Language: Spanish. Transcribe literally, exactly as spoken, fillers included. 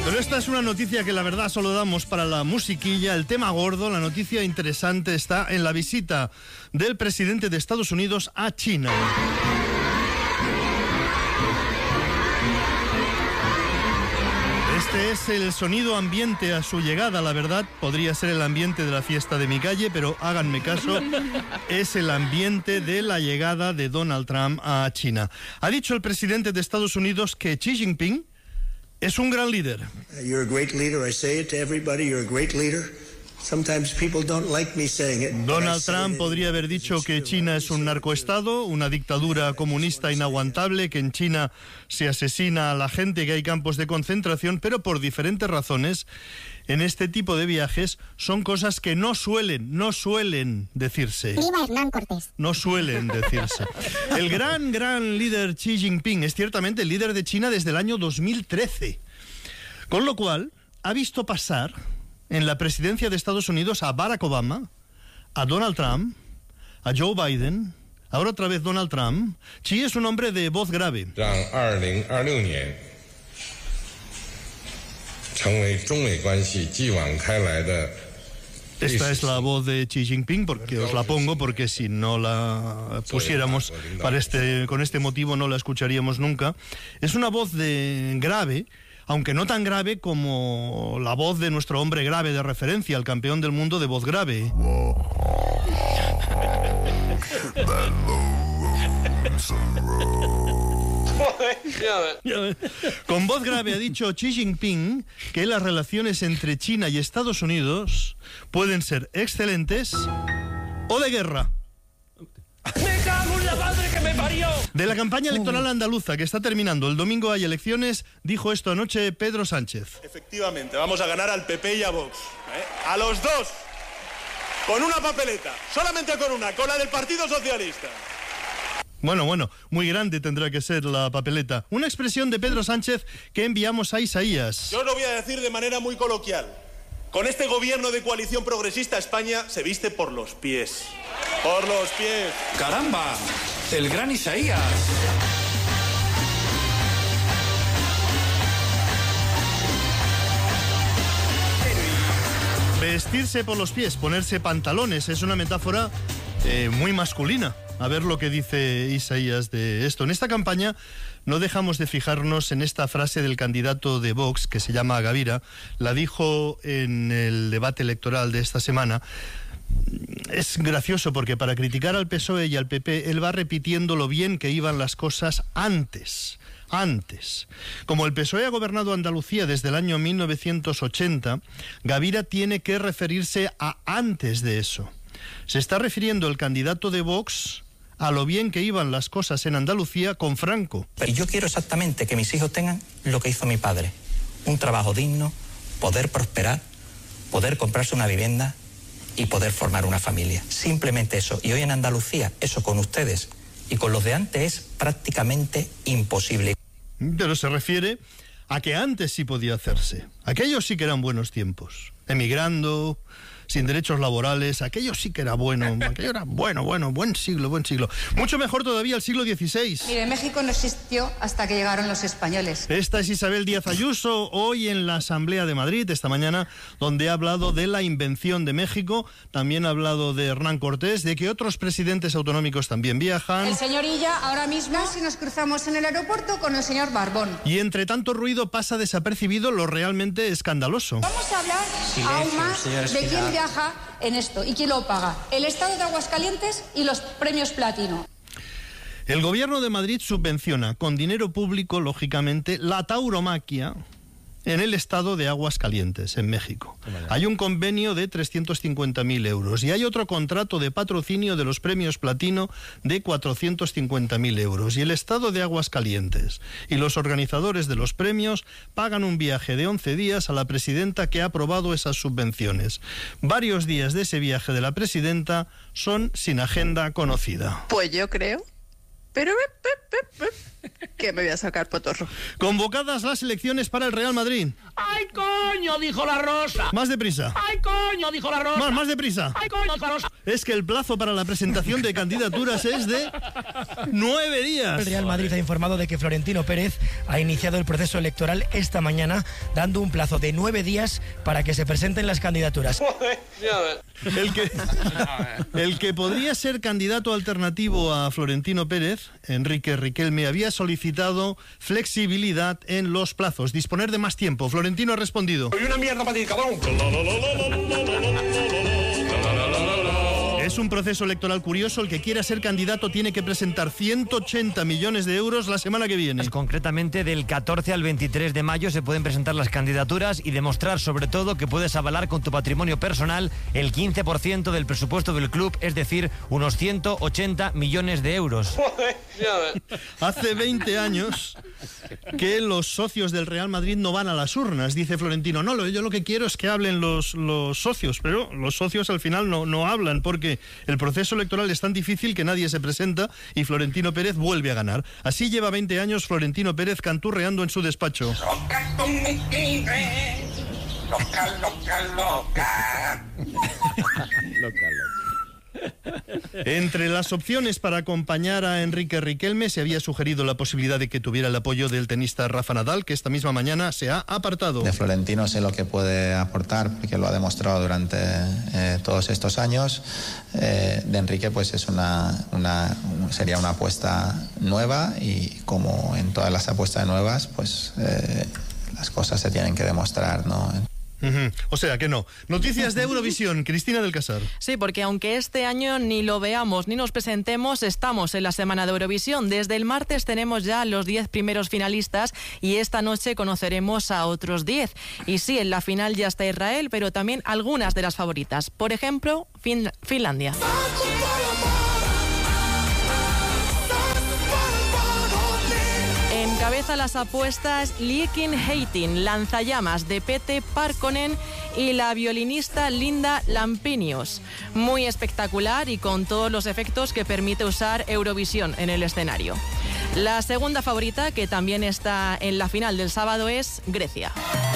Pero esta es una noticia que la verdad solo damos para la musiquilla. El tema gordo, la noticia interesante está en la visita del presidente de Estados Unidos a China. Este es el sonido ambiente a su llegada, la verdad. Podría ser el ambiente de la fiesta de mi calle, pero háganme caso, es el ambiente de la llegada de Donald Trump a China. Ha dicho el presidente de Estados Unidos que Xi Jinping es un gran líder. You're a great leader. I say it to everybody. You're a great leader. Sometimes people don't like me saying it. Donald Trump podría haber dicho que China es un narcoestado, una dictadura comunista inaguantable, que en China se asesina a la gente, que hay campos de concentración, pero por diferentes razones, en este tipo de viajes son cosas que no suelen, no suelen decirse. Viva Hernán Cortés. No suelen decirse. El gran, gran líder Xi Jinping es ciertamente el líder de China desde el año dos mil trece. Con lo cual, ha visto pasar en la presidencia de Estados Unidos a Barack Obama, a Donald Trump, a Joe Biden, ahora otra vez Donald Trump. Xi es un hombre de voz grave. Esta es la voz de Xi Jinping, porque os la pongo, porque si no la pusiéramos para este, con este motivo no la escucharíamos nunca. Es una voz de grave, aunque no tan grave como la voz de nuestro hombre grave de referencia, el campeón del mundo de voz grave. Con voz grave ha dicho Xi Jinping que las relaciones entre China y Estados Unidos pueden ser excelentes o de guerra. ¡Me cago en la madre que me parió! De la campaña electoral andaluza que está terminando, el domingo hay elecciones, dijo esto anoche Pedro Sánchez. Efectivamente, vamos a ganar al P P y a Vox, ¿eh? A los dos, con una papeleta, solamente con una, con la del Partido Socialista. Bueno, bueno, muy grande tendrá que ser la papeleta. Una expresión de Pedro Sánchez que enviamos a Isaías. Yo lo voy a decir de manera muy coloquial. Con este gobierno de coalición progresista, España se viste por los pies. Por los pies. ¡Caramba! El gran Isaías. Vestirse por los pies, ponerse pantalones, es una metáfora eh, muy masculina. A ver lo que dice Isaías de esto. En esta campaña no dejamos de fijarnos en esta frase del candidato de Vox, que se llama Gavira. La dijo en el debate electoral de esta semana. Es gracioso porque para criticar al P S O E y al P P, él va repitiendo lo bien que iban las cosas antes. Antes. Como el P S O E ha gobernado Andalucía desde el año mil novecientos ochenta, Gavira tiene que referirse a antes de eso. Se está refiriendo el candidato de Vox a lo bien que iban las cosas en Andalucía con Franco. Y yo quiero exactamente que mis hijos tengan lo que hizo mi padre. Un trabajo digno, poder prosperar, poder comprarse una vivienda y poder formar una familia. Simplemente eso. Y hoy en Andalucía, eso con ustedes y con los de antes es prácticamente imposible. Pero se refiere a que antes sí podía hacerse. Aquellos sí que eran buenos tiempos. Emigrando, sin derechos laborales, aquello sí que era bueno, aquello era bueno, bueno, buen siglo, buen siglo. Mucho mejor todavía el siglo dieciséis. Mire, México no existió hasta que llegaron los españoles. Esta es Isabel Díaz Ayuso, hoy en la Asamblea de Madrid, esta mañana, donde ha hablado de la invención de México, también ha hablado de Hernán Cortés, de que otros presidentes autonómicos también viajan. El señor Illa, ahora mismo, si nos cruzamos en el aeropuerto con el señor Barbón. Y entre tanto ruido pasa desapercibido lo realmente escandaloso. Vamos a hablar Silencio, aún más señor de quién viaja en esto y quién lo paga. El Estado de Aguascalientes y los premios Platino. El gobierno de Madrid subvenciona con dinero público, lógicamente, la tauromaquia en el estado de Aguascalientes, en México. Hay un convenio de trescientos cincuenta mil euros y hay otro contrato de patrocinio de los premios Platino de cuatrocientos cincuenta mil euros. Y el estado de Aguascalientes y los organizadores de los premios pagan un viaje de once días a la presidenta que ha aprobado esas subvenciones. Varios días de ese viaje de la presidenta son sin agenda conocida. Pues yo creo. Pero que me voy a sacar potorro. Convocadas las elecciones para el Real Madrid. ¡Ay, coño! Dijo la Rosa. Más deprisa. ¡Ay, coño! Dijo la Rosa. Más, más deprisa. ¡Ay, coño! Dijo la Rosa. Es que el plazo para la presentación de candidaturas es de nueve días. El Real Madrid ha informado de que Florentino Pérez ha iniciado el proceso electoral esta mañana, dando un plazo de nueve días para que se presenten las candidaturas. El que, el que podría ser candidato alternativo a Florentino Pérez, Enrique Riquelme, había solicitado flexibilidad en los plazos, disponer de más tiempo. Florentino ha respondido: ¡Soy una mierda para ti, cabrón! Es un proceso electoral curioso. El que quiera ser candidato tiene que presentar ciento ochenta millones de euros la semana que viene. Concretamente, del catorce al veintitrés de mayo se pueden presentar las candidaturas y demostrar, sobre todo, que puedes avalar con tu patrimonio personal el quince por ciento del presupuesto del club, es decir, unos ciento ochenta millones de euros. Hace veinte años que los socios del Real Madrid no van a las urnas, dice Florentino. No, lo, yo lo que quiero es que hablen los, los socios, pero los socios al final no, no hablan porque el proceso electoral es tan difícil que nadie se presenta y Florentino Pérez vuelve a ganar. Así lleva veinte años Florentino Pérez canturreando en su despacho. ¡Loca con mi tigre! ¡Loca, loca, loca! Loca, loca. Entre las opciones para acompañar a Enrique Riquelme se había sugerido la posibilidad de que tuviera el apoyo del tenista Rafa Nadal, que esta misma mañana se ha apartado. De Florentino sé lo que puede aportar, porque lo ha demostrado durante eh, todos estos años. Eh, de Enrique pues es una, una sería una apuesta nueva y como en todas las apuestas nuevas pues eh, las cosas se tienen que demostrar, ¿no? Uh-huh. O sea que no. Noticias de Eurovisión, Cristina del Casar. Sí, porque aunque este año ni lo veamos ni nos presentemos, estamos en la semana de Eurovisión. Desde el martes tenemos ya los diez primeros finalistas y esta noche conoceremos a otros diez. Y sí, en la final ya está Israel, pero también algunas de las favoritas. Por ejemplo, fin- Finlandia. Encabeza las apuestas Liekin Heitin, lanzallamas de Pete Parkkonen y la violinista Linda Lampinius. Muy espectacular y con todos los efectos que permite usar Eurovisión en el escenario. La segunda favorita, que también está en la final del sábado, es Grecia.